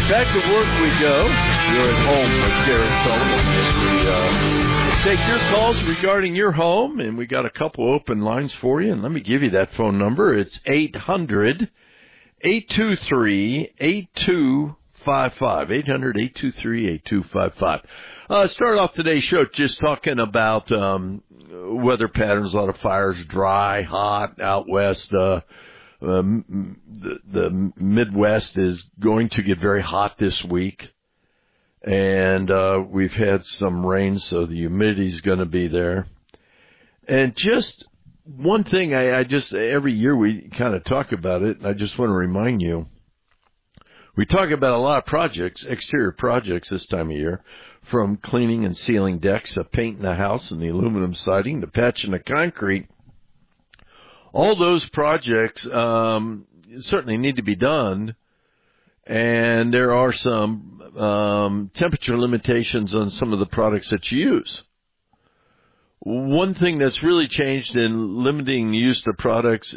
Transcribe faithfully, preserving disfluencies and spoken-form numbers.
back to work we go. You're at home with Gary Sullivan. We uh, take your calls regarding your home, and we got a couple open lines for you. And let me give you that phone number. It's eight hundred, eight two three, eight two five five. eight hundred, eight two three, eight two five five. Uh, start off today's show just talking about um, weather patterns. A lot of fires, dry, hot out west. Uh, Um, the, the Midwest is going to get very hot this week, and uh, we've had some rain, so the humidity is going to be there. And just one thing, I, I just every year we kind of talk about it, and I just want to remind you, we talk about a lot of projects, exterior projects this time of year, from cleaning and sealing decks, to painting the house and the aluminum siding, to patching the concrete. All those projects um, certainly need to be done, and there are some um, temperature limitations on some of the products that you use. One thing that's really changed in limiting the use of products